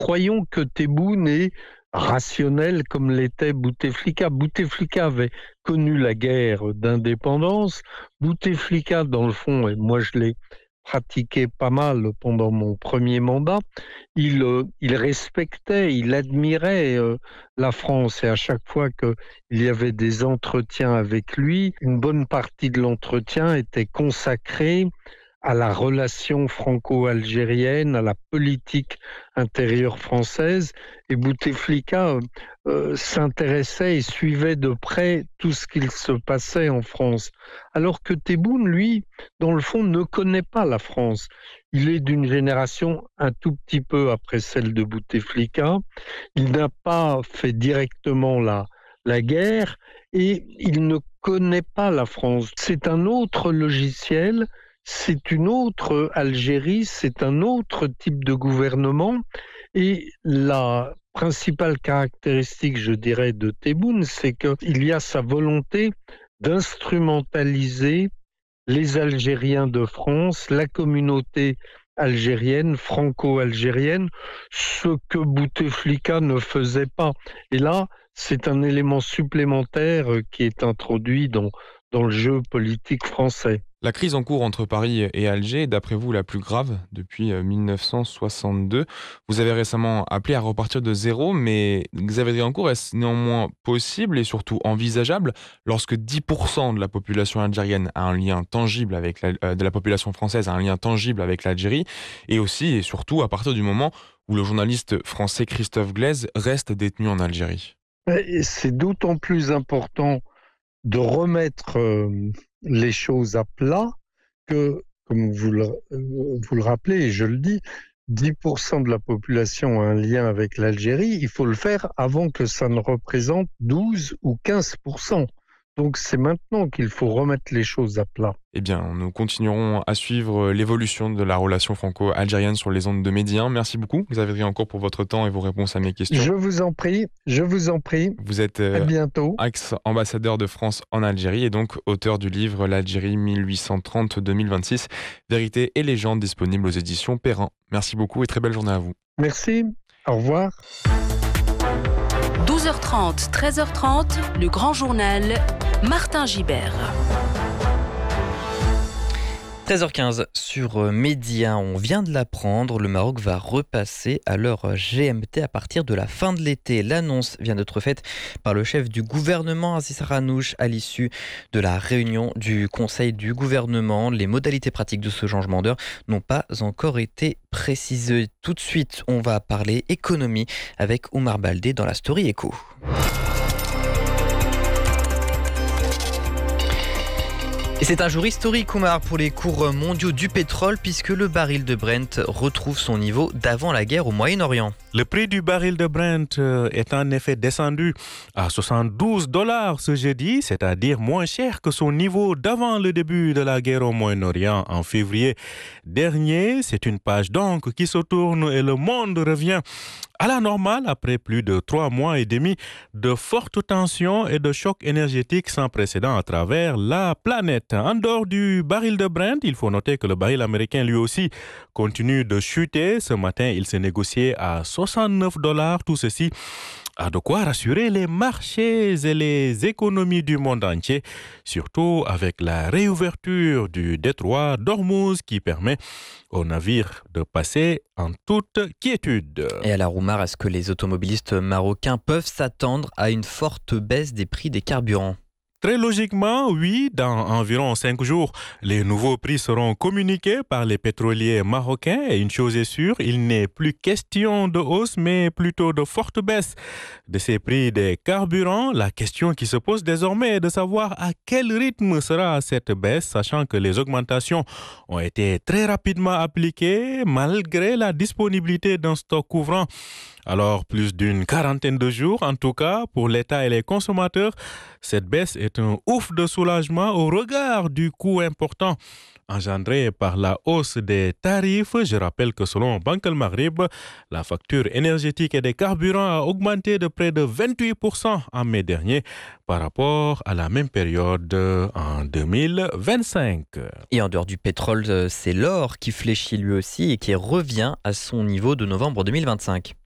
croyons que Tebboune est rationnel comme l'était Bouteflika. Bouteflika avait connu la guerre d'indépendance. Bouteflika, dans le fond, et moi je l'ai pratiqué pas mal pendant mon premier mandat, il respectait, il admirait la France et à chaque fois qu'il y avait des entretiens avec lui, une bonne partie de l'entretien était consacrée à la relation franco-algérienne, à la politique intérieure française. Et Bouteflika s'intéressait et suivait de près tout ce qu'il se passait en France. Alors que Tebboune, lui, dans le fond, ne connaît pas la France. Il est d'une génération un tout petit peu après celle de Bouteflika. Il n'a pas fait directement la guerre et il ne connaît pas la France. C'est un autre logiciel. C'est une autre Algérie, c'est un autre type de gouvernement et la principale caractéristique, je dirais, de Tebboune, c'est qu'il y a sa volonté d'instrumentaliser les Algériens de France, la communauté algérienne, franco-algérienne, ce que Bouteflika ne faisait pas. Et là, c'est un élément supplémentaire qui est introduit dans le jeu politique français. La crise en cours entre Paris et Alger est, d'après vous, la plus grave depuis 1962. Vous avez récemment appelé à repartir de zéro, mais Xavier Driancourt, est-ce néanmoins possible et surtout envisageable lorsque 10% de la population algérienne a un lien tangible avec de la population française a un lien tangible avec l'Algérie, et aussi et surtout à partir du moment où le journaliste français Christophe Glaise reste détenu en Algérie? Et c'est d'autant plus important de remettre les choses à plat que, comme vous le rappelez, et je le dis, 10% de la population a un lien avec l'Algérie. Il faut le faire avant que ça ne représente 12 ou 15%. Donc c'est maintenant qu'il faut remettre les choses à plat. Eh bien, nous continuerons à suivre l'évolution de la relation franco-algérienne sur les ondes de Média 1. Merci beaucoup, Xavier Driancourt, pour votre temps et vos réponses à mes questions. Je vous en prie, je vous en prie. Vous êtes À bientôt. ex-ambassadeur de France en Algérie et donc auteur du livre L'Algérie 1830-2026, Vérité et légende, disponible aux éditions Perrin. Merci beaucoup et très belle journée à vous. Merci, au revoir. 12h30, 13h30, le grand journal, Martin Gibert. 13h15 sur Média, on vient de l'apprendre, le Maroc va repasser à l'heure GMT à partir de la fin de l'été. L'annonce vient d'être faite par le chef du gouvernement Aziz Ranouch à l'issue de la réunion du Conseil du gouvernement. Les modalités pratiques de ce changement d'heure n'ont pas encore été précisées. Tout de suite, on va parler économie avec Oumar Baldé dans la Story Éco. Et c'est un jour historique, Oumar, pour les cours mondiaux du pétrole, puisque le baril de Brent retrouve son niveau d'avant la guerre au Moyen-Orient. Le prix du baril de Brent est en effet descendu à $72 ce jeudi, c'est-à-dire moins cher que son niveau d'avant le début de la guerre au Moyen-Orient en février dernier. C'est une page d'encre qui se tourne et le monde revient à la normale après plus de 3 mois et demi de fortes tensions et de chocs énergétiques sans précédent à travers la planète. En dehors du baril de Brent, il faut noter que le baril américain lui aussi continue de chuter. Ce matin, il s'est négocié à $69. Tout ceci a de quoi rassurer les marchés et les économies du monde entier, surtout avec la réouverture du détroit d'Ormuz qui permet aux navires de passer en toute quiétude. Et alors, Oumar, est-ce que les automobilistes marocains peuvent s'attendre à une forte baisse des prix des carburants ? Très logiquement, oui, dans environ 5 jours, les nouveaux prix seront communiqués par les pétroliers marocains et une chose est sûre, il n'est plus question de hausse mais plutôt de forte baisse de ces prix des carburants. La question qui se pose désormais est de savoir à quel rythme sera cette baisse, sachant que les augmentations ont été très rapidement appliquées malgré la disponibilité d'un stock couvrant alors plus d'une quarantaine de jours. En tout cas, pour l'État et les consommateurs, cette baisse est un ouf de soulagement au regard du coût important engendré par la hausse des tarifs. Je rappelle que selon Banque El Maghrib, la facture énergétique et des carburants a augmenté de près de 28% en mai dernier par rapport à la même période en 2025. Et en dehors du pétrole, c'est l'or qui fléchit lui aussi et qui revient à son niveau de novembre 2025.